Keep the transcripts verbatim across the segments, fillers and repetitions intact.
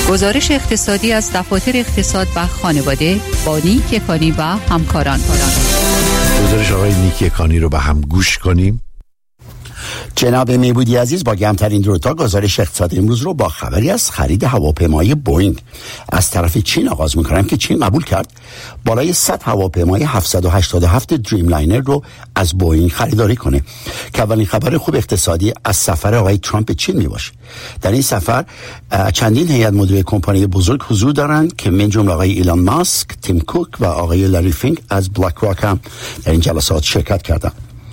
گزارش اقتصادی از دفاتر اقتصاد و خانواده با نیک یکانی و همکاران. گزارش آقای نیک یکانی رو به هم گوش کنیم. جناب میبودی عزیز، با گمترین درودها گزارش اقتصادی امروز رو با خبری از خرید هواپیمای بوئینگ از طرف چین آغاز میکنم که چین قبول کرد بالای صد هواپیمای هفتصد و هشتاد و هفت دریم لاینر رو از بوئینگ خریداری کنه که اولین خبر خوب اقتصادی از سفر آقای ترامپ به چین میباشه. در این سفر چندین هیئت مدیره کمپانی بزرگ حضور دارند که من جمله آقای ایلان ماسک، تیم کوک و آقای لاری فینک از بلک راک هم در این جلسات شرکت کردند.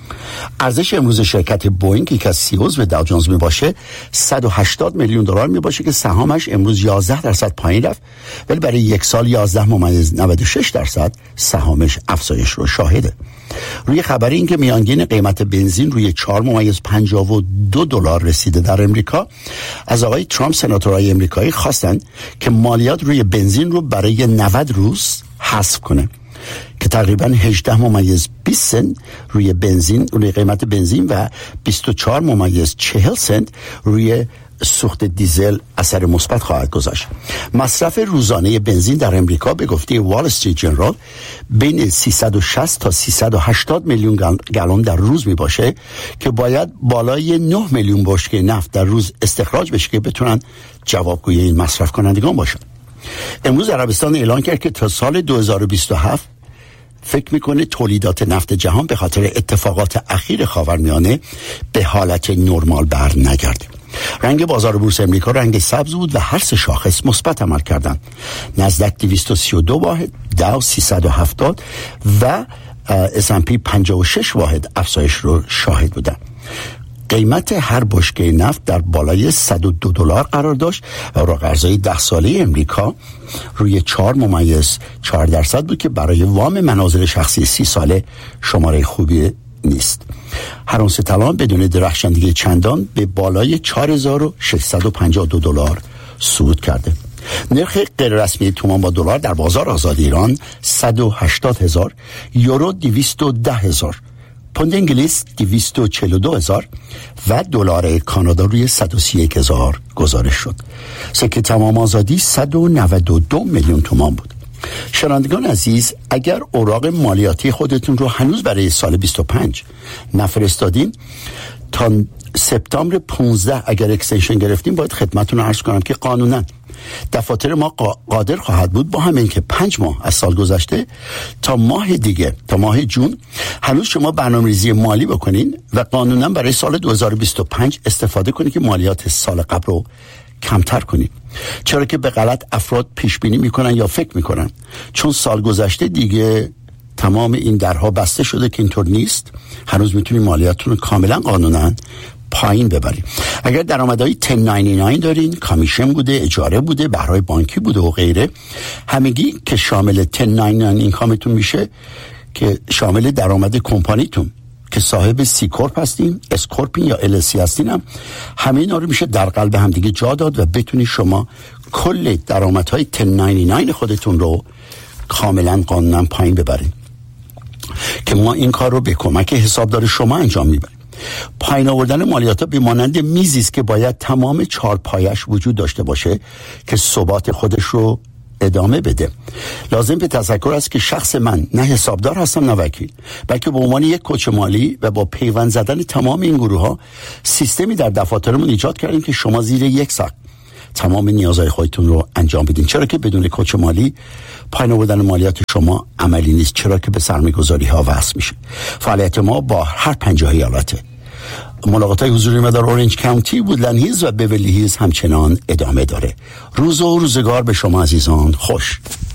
ارزش امروز شرکت بوئینگ که از سی عضو داو جونز می باشه صد و هشتاد میلیون دلار می باشه که سهامش امروز یازده درصد پایین رفت، ولی برای یک سال یازده ممیز نود و شش درصد سهامش افزایش رو شاهده. روی خبر این که میانگین قیمت بنزین روی چهار ممیز پنجاه و دو دلار رسیده در امریکا، از آقای ترامپ سناتورهای امریکایی خواستند که مالیات روی بنزین رو برای نود روز حذف کنه که تقریباً هجده ممیز بیست سنت روی بنزین روی قیمت بنزین و بیست و چهار ممیز چهل سنت روی سوخت دیزل اثر مثبت خواهد گذاشت. مصرف روزانه بنزین در امریکا به گفته وال استریت جنرال بین سیصد و شصت تا سیصد و هشتاد میلیون گالن در روز می باشه که باید بالای نه میلیون بشکه نفت در روز استخراج بشه که بتونن جوابگوی این مصرف کنندگان باشن. امروز عربستان اعلان کرد که تا سال دو هزار و بیست و هفت فکر میکنه تولیدات نفت جهان به خاطر اتفاقات اخیر خاورمیانه به حالت نرمال بر نگرده. رنگ بازار بورس امریکا رنگ سبز بود و هر سه شاخص مثبت عمل کردند. نزدک دویست و سی و دو واحد، داو سیصد و هفتاد و اس اند پی پنجاه و شش واحد افزایش رو شاهد بودند. قیمت هر بشکه نفت در بالای صد و دو دلار قرار داشت و اوراق ارزهای ده ساله امریکا روی چهار ممیز چهار درصد بود که برای وام منازل شخصی سی ساله شماره خوبی نیست. هر اونس طلا بدون درخشندگی چندان به بالای چهار هزار و ششصد و پنجاه و دو دلار صعود کرده. نرخ غیر رسمی تومان با دلار در بازار آزاد ایران صد و هشتاد هزار، یورو دویست و ده هزار، پوند انگلیس دویست و چهل و دو هزار و دلار کانادا روی صد و سی و یک هزار گزارش شد. سکه تمام آزادی صد و نود و دو میلیون تومان بود. شنوندگان عزیز، اگر اوراق مالیاتی خودتون رو هنوز برای سال بیست و پنج نفرستادین، تا سپتامبر پانزده اگر اکستنشن گرفتیم، باید خدمتتون عرض کنم که قانونا دفاتر ما قادر خواهد بود با همین که پنج ماه از سال گذشته تا ماه دیگه، تا ماه جون هنوز شما برنامه‌ریزی مالی بکنین و قانونا برای سال دو هزار و بیست و پنج استفاده کنید که مالیات سال قبل رو کمتر کنید. چرا که به غلط افراد پیش بینی میکنن یا فکر میکنن چون سال گذشته دیگه تمام این درها بسته شده که اینطور نیست، هنوز میتونید مالیاتتون رو کاملا قانونا پایین ببرید. اگر درآمدهای ده نود و نه دارین، کامیشن بوده، اجاره بوده، بهره بانکی بوده و غیره، همگی که شامل ده نود و نه اینکامتون میشه که شامل درآمد کمپانیتون که صاحب سی کورپ هستین، اس کورپین یا ال سی هستین، هم همه اینا رو میشه در قلب هم دیگه جا داد و بتونی شما کل درآمدهای ده نود و نه خودتون رو کاملا قانونا پایین ببرین که ما این کار رو به کمک حسابدار شما انجام میبریم. پایین آوردن مالیات ها به مانند میزی است که باید تمام چهار پایش وجود داشته باشه که ثبات خودش رو ادامه بده. لازم به تذکر است که شخص من نه حسابدار هستم نه وکیل، بلکه به عنوان یک کوچ مالی و با پیوند زدن تمام این گروه ها سیستمی در دفاترمون ایجاد کردیم که شما زیر یک ساعت تمام نیازهای خودتون رو انجام بدین. چرا که بدون کوچ مالی پایین آوردن مالیات شما عملی نیست، چرا که به سرمایه‌گذاری ها وصل میشه. فعالیت ما با هر پنجاه ایالته. ملاقات‌های حضوری ما در اورنج کانتی، وودلند هیلز و بیولی هیلز همچنان ادامه داره. روز و روزگار به شما عزیزان خوش.